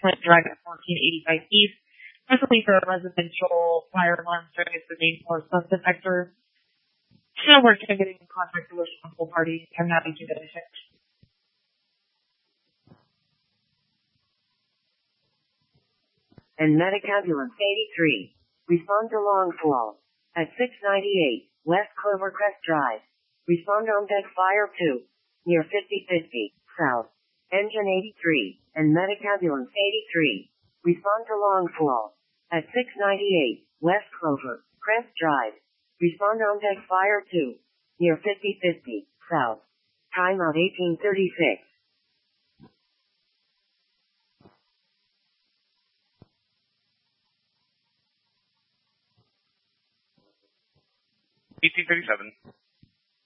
Flint Drive at 1485 East, presently for a residential fire alarm service the main floor smoke detector. So we're getting in contact with the responsible party. I'm happy to get it fixed. And Medic Ambulance 83. Respond to long fall at 698 West Clovercrest Drive. Respond on deck fire 2 near 5050 South. Engine 83 and Medic Ambulance 83. Respond to long fall at 698 West Clovercrest Drive. Respond on deck fire 2 near 5050 South. Timeout 1836. $18.37.